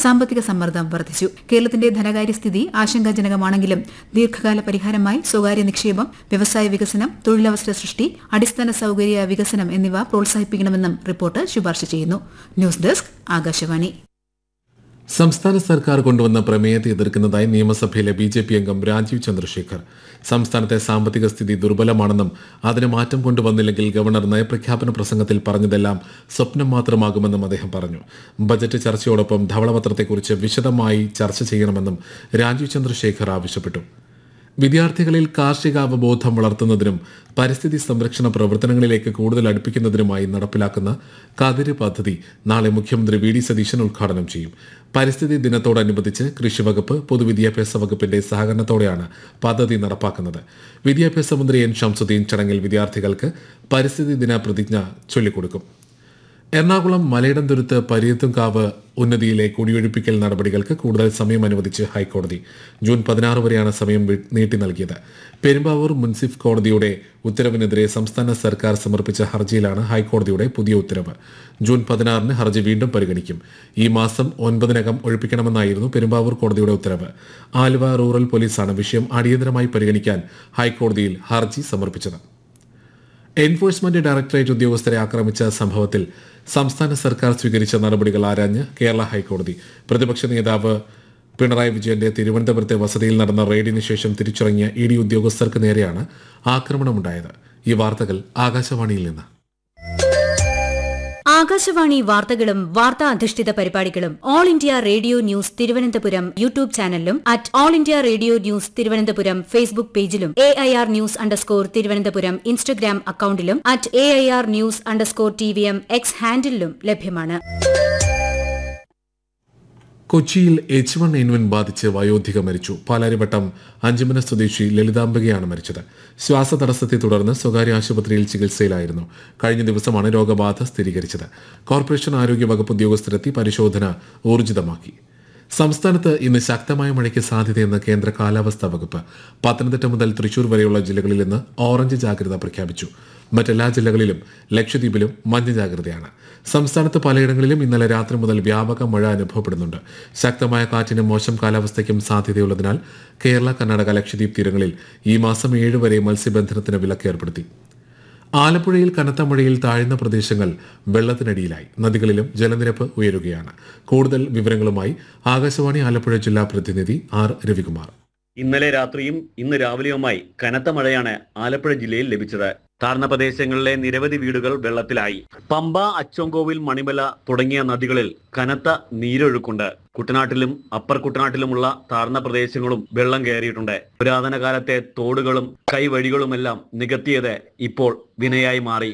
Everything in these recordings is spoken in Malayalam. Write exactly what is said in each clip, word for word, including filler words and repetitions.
സാമ്പത്തിക സമ്മർദ്ദം വർദ്ധിച്ചു. കേരളത്തിന്റെ ധനകാര്യസ്ഥിതി ആശങ്കാജനകമാണെങ്കിലും ദീർഘകാല പരിഹാരമായി സ്വകാര്യ നിക്ഷേപം, വ്യവസായ വികസനം, തൊഴിലവസര സൃഷ്ടി, അടിസ്ഥാന സൌകര്യ വികസനം എന്നിവ പ്രോത്സാഹിപ്പിക്കണമെന്നും റിപ്പോർട്ട് ശുപാർശ ചെയ്യുന്നു. News desk Akashvani. സംസ്ഥാന സർക്കാർ കൊണ്ടുവന്ന പ്രമേയത്തെ എതിർക്കുന്നതായി നിയമസഭയിലെ ബി ജെ പി അംഗം രാജീവ് ചന്ദ്രശേഖർ. സംസ്ഥാനത്തെ സാമ്പത്തിക സ്ഥിതി ദുർബലമാണെന്നും അതിന് മാറ്റം കൊണ്ടുവന്നില്ലെങ്കിൽ ഗവർണർ നയപ്രഖ്യാപന പ്രസംഗത്തിൽ പറഞ്ഞതെല്ലാം സ്വപ്നം മാത്രമാകുമെന്നും അദ്ദേഹം പറഞ്ഞു. ബജറ്റ് ചർച്ചയോടൊപ്പം ധവളപത്രത്തെക്കുറിച്ച് വിശദമായി ചർച്ച ചെയ്യണമെന്നും രാജീവ് ചന്ദ്രശേഖർ ആവശ്യപ്പെട്ടു. വിദ്യാർത്ഥികളിൽ കാർഷിക അവബോധം വളർത്തുന്നതിനും പരിസ്ഥിതി സംരക്ഷണ പ്രവർത്തനങ്ങളിലേക്ക് കൂടുതൽ അടുപ്പിക്കുന്നതിനുമായി നടപ്പിലാക്കുന്ന കതിര് പദ്ധതി നാളെ മുഖ്യമന്ത്രി വി ഡി സതീശൻ ഉദ്ഘാടനം ചെയ്യും. പരിസ്ഥിതി ദിനത്തോടനുബന്ധിച്ച് കൃഷിവകുപ്പ്, പൊതുവിദ്യാഭ്യാസ വകുപ്പിന്റെ സഹകരണത്തോടെയാണ് പദ്ധതി നടപ്പാക്കുന്നത്. വിദ്യാഭ്യാസ മന്ത്രി എൻ ഷംസുദ്ദീൻ ചടങ്ങിൽ വിദ്യാർത്ഥികൾക്ക് പരിസ്ഥിതി ദിന പ്രതിജ്ഞ ചൊല്ലിക്കൊടുക്കും. എറണാകുളം മലയിടംതുരുത്ത് പരീത്തുംകാവ് ഉന്നതിയിലെ കുടിയൊഴിപ്പിക്കൽ നടപടികൾക്ക് കൂടുതൽ സമയം അനുവദിച്ച് ഹൈക്കോടതി. ജൂൺ പതിനാറ് വരെയാണ് സമയം നീട്ടി നൽകിയത്. പെരുമ്പാവൂർ മുൻസിഫ് കോടതിയുടെ ഉത്തരവിനെതിരെ സംസ്ഥാന സർക്കാർ സമർപ്പിച്ച ഹർജിയിലാണ് ഹൈക്കോടതിയുടെ പുതിയ ഉത്തരവ്. ജൂൺ പതിനാറിന് ഹർജി വീണ്ടും പരിഗണിക്കും. ഈ മാസം ഒൻപതിനകം ഒഴിപ്പിക്കണമെന്നായിരുന്നു പെരുമ്പാവൂർ കോടതിയുടെ ഉത്തരവ്. ആലുവ റൂറൽ പോലീസാണ് വിഷയം അടിയന്തരമായി പരിഗണിക്കാൻ ഹൈക്കോടതിയിൽ ഹർജി സമർപ്പിച്ചത്. എൻഫോഴ്സ്മെന്റ് ഡയറക്ടറേറ്റ് ഉദ്യോഗസ്ഥരെ ആക്രമിച്ച സംഭവത്തിൽ സംസ്ഥാന സർക്കാർ സ്വീകരിച്ച നടപടികൾ ആരാഞ്ഞ് കേരള ഹൈക്കോടതി. പ്രതിപക്ഷ നേതാവ് പിണറായി വിജയന്റെ തിരുവനന്തപുരത്തെ വസതിയിൽ നടന്ന റെയ്ഡിന് ശേഷം തിരിച്ചിറങ്ങിയ ഇ ഡി ഉദ്യോഗസ്ഥർക്ക് നേരെയാണ് ആക്രമണമുണ്ടായത്. ഈ വാർത്തകൾ ആകാശവാണിയിൽ നിന്ന്. ആകാശവാണി വാർത്തകളും വാർത്താ അധിഷ്ഠിത പരിപാടികളും all India radio news Thiruvananthapuram YouTube ചാനലിലും at all India radio news Thiruvananthapuram Facebook പേജിലും A I R news underscore Thiruvananthapuram Instagram അക്കൌണ്ടിലും at A I R news underscore T V M X ഹാൻഡിലും ലഭ്യമാണ്. കൊച്ചിയിൽ എച്ച് വൺ എൻ വൺ ബാധിച്ച് വയോധിക മരിച്ചു. പാലാരിവട്ടം അഞ്ചുമന സ്വദേശി ലളിതാംബികയാണ് മരിച്ചത്. ശ്വാസതടസ്സത്തെ തുടർന്ന് സ്വകാര്യ ആശുപത്രിയിൽ ചികിത്സയിലായിരുന്നു. കഴിഞ്ഞ ദിവസമാണ് രോഗബാധ സ്ഥിരീകരിച്ചത്. കോർപ്പറേഷൻ ആരോഗ്യ വകുപ്പ് ഉദ്യോഗസ്ഥരെത്തി പരിശോധന ഊർജിതമാക്കി. സംസ്ഥാനത്ത് ഇന്ന് ശക്തമായ മഴയ്ക്ക് സാധ്യതയെന്ന് കേന്ദ്ര കാലാവസ്ഥാ വകുപ്പ്. പത്തനംതിട്ട മുതൽ തൃശൂർ വരെയുള്ള ജില്ലകളിൽ ഇന്ന് ഓറഞ്ച് ജാഗ്രത പ്രഖ്യാപിച്ചു. മറ്റെല്ലാ ജില്ലകളിലും ലക്ഷദ്വീപിലും മഞ്ഞ ജാഗ്രതയാണ്. സംസ്ഥാനത്ത് പലയിടങ്ങളിലും ഇന്നലെ രാത്രി മുതൽ വ്യാപക മഴ അനുഭവപ്പെടുന്നുണ്ട്. ശക്തമായ കാറ്റിനും മോശം കാലാവസ്ഥയ്ക്കും സാധ്യതയുള്ളതിനാൽ കേരള, കർണാടക, ലക്ഷദ്വീപ് തീരങ്ങളിൽ ഈ മാസം ഏഴ് വരെ മത്സ്യബന്ധനത്തിന് വിലക്ക് ഏർപ്പെടുത്തി. ആലപ്പുഴയിൽ കനത്ത മഴയിൽ താഴ്ന്ന പ്രദേശങ്ങൾ വെള്ളത്തിനടിയിലായി. നദികളിലും ജലനിരപ്പ് ഉയരുകയാണ്. കൂടുതൽ വിവരങ്ങളുമായി ആകാശവാണി ആലപ്പുഴ ജില്ലാ പ്രതിനിധി ആർ രവികുമാർ. ഇന്നലെ രാത്രിയും ഇന്ന് രാവിലെയുമായി കനത്ത മഴയാണ് ആലപ്പുഴ ജില്ലയിൽ ലഭിച്ചത്. താഴ്ന്ന പ്രദേശങ്ങളിലെ നിരവധി വീടുകൾ വെള്ളത്തിലായി. പമ്പ, അച്ചോങ്കോവിൽ, മണിമല തുടങ്ങിയ നദികളിൽ കനത്ത നീരൊഴുക്കുണ്ട്. കുട്ടനാട്ടിലും അപ്പർ കുട്ടനാട്ടിലുമുള്ള താഴ്ന്ന പ്രദേശങ്ങളും വെള്ളം കയറിയിട്ടുണ്ട്. പുരാതന കാലത്തെ തോടുകളും കൈവഴികളുമെല്ലാം നികത്തിയത് ഇപ്പോൾ വിനയായി മാറി.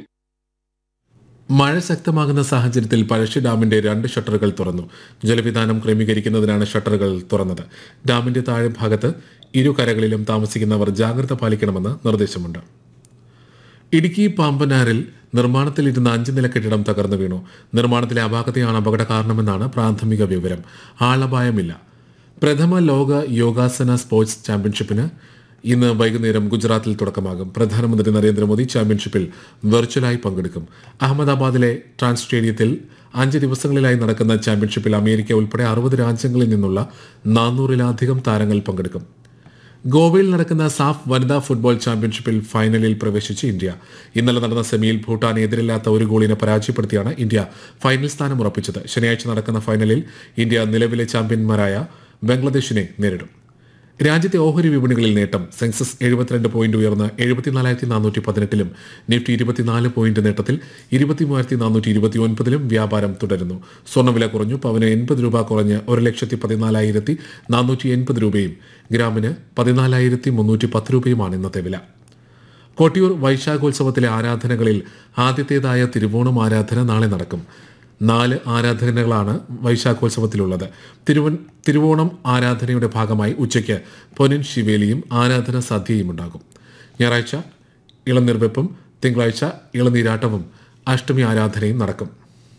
മഴ ശക്തമാകുന്ന സാഹചര്യത്തിൽ പഴശ്ശി ഡാമിന്റെ രണ്ട് ഷട്ടറുകൾ തുറന്നു. ജലവിധാനം ക്രമീകരിക്കുന്നതിനാണ് ഷട്ടറുകൾ തുറന്നത്. ഡാമിന്റെ താഴെ ഭാഗത്ത് ഇരു കരകളിലും താമസിക്കുന്നവർ ജാഗ്രത പാലിക്കണമെന്ന് നിർദ്ദേശമുണ്ട്. ഇടുക്കി പാമ്പനാറിൽ നിർമ്മാണത്തിലിരുന്ന അഞ്ച് നില കെട്ടിടം തകർന്നു വീണു. നിർമ്മാണത്തിലെ അപാകതയാണ് അപകട കാരണമെന്നാണ് പ്രാഥമിക വിവരം. ആളപായമില്ല. പ്രഥമ ലോക യോഗാസന സ്പോർട്സ് ചാമ്പ്യൻഷിപ്പിന് ഇന്ന് വൈകുന്നേരം ഗുജറാത്തിൽ തുടക്കമാകും. പ്രധാനമന്ത്രി നരേന്ദ്രമോദി ചാമ്പ്യൻഷിപ്പിൽ വെർച്വലായി പങ്കെടുക്കും. അഹമ്മദാബാദിലെ ട്രാൻസ് സ്റ്റേഡിയത്തിൽ അഞ്ച് ദിവസങ്ങളിലായി നടക്കുന്ന ചാമ്പ്യൻഷിപ്പിൽ അമേരിക്ക ഉൾപ്പെടെ അറുപത് രാജ്യങ്ങളിൽ നിന്നുള്ള നാനൂറിലധികം താരങ്ങൾ പങ്കെടുക്കും. ഗോവയിൽ നടക്കുന്ന സാഫ് വനിതാ ഫുട്ബോൾ ചാമ്പ്യൻഷിപ്പിൽ ഫൈനലിൽ പ്രവേശിച്ച് ഇന്ത്യ. ഇന്നലെ നടന്ന സെമിയിൽ ഭൂട്ടാനെ എതിരില്ലാത്ത ഒരു ഗോളിനെ പരാജയപ്പെടുത്തിയാണ് ഇന്ത്യ ഫൈനൽ സ്ഥാനം ഉറപ്പിച്ചത്. ശനിയാഴ്ച നടക്കുന്ന ഫൈനലിൽ ഇന്ത്യ നിലവിലെ ചാമ്പ്യന്മാരായ ബംഗ്ലാദേശിനെ നേരിടും. രാജ്യത്തെ ഓഹരി വിപണികളിൽ നേട്ടം. സെൻസസ് എഴുപത്തിരണ്ട് പോയിന്റ് ഉയർന്ന് എഴുപത്തിനാലായിരത്തി നാനൂറ്റി പതിനെട്ടിലും നിഫ്റ്റി ഇരുപത്തിനാല് പോയിന്റ് നേട്ടത്തിൽ ഇരുപത്തിമൂവായിരത്തി നാനൂറ്റി ഇരുപത്തി ഒൻപതിലും വ്യാപാരം തുടരുന്നു. സ്വർണ്ണവില കുറഞ്ഞു. പവന് എൺപത് രൂപ കുറഞ്ഞ് ഒരു ലക്ഷത്തി പതിനാലായിരത്തി നാനൂറ്റി എൺപത് രൂപയും ഗ്രാമിന് പതിനാലായിരത്തി മുന്നൂറ്റി പത്ത് രൂപയുമാണ് ഇന്നത്തെ വില. കൊട്ടിയൂർ വൈശാഖോത്സവത്തിലെ ആരാധനകളിൽ ആദ്യത്തേതായ തിരുവോണം ആരാധന നാളെ നടക്കും. നാല് ആരാധനകളാണ് വൈശാഖോത്സവത്തിലുള്ളത്. തിരുവൻ തിരുവോണം ആരാധനയുടെ ഭാഗമായി ഉച്ചയ്ക്ക് പൊന്നിൻ ശിവേലിയും ആരാധന സദ്യയും ഉണ്ടാകും. ഞായറാഴ്ച ഇളനീർവെപ്പും തിങ്കളാഴ്ച ഇളനീരാട്ടവും അഷ്ടമി ആരാധനയും നടക്കും.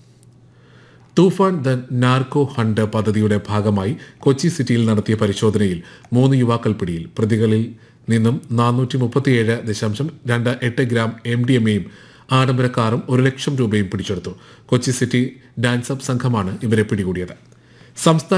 തൂഫാൻ ദ നാർക്കോ ഹണ്ട് പദ്ധതിയുടെ ഭാഗമായി കൊച്ചി സിറ്റിയിൽ നടത്തിയ പരിശോധനയിൽ മൂന്ന് യുവാക്കൾ പിടിയിൽ. പ്രതികളിൽ നിന്നും നാനൂറ്റി മുപ്പത്തിയേഴ് ദശാംശം രണ്ട് എട്ട് ഗ്രാം എം ഡി എം എയും ആഡംബര കാറും ഒരു ലക്ഷം രൂപയും പിടിച്ചെടുത്തു. കൊച്ചി സിറ്റി ഡാൻസ് അപ്പ് സംഘമാണ് ഇവരെ പിടികൂടിയത്. സംസ്ഥാന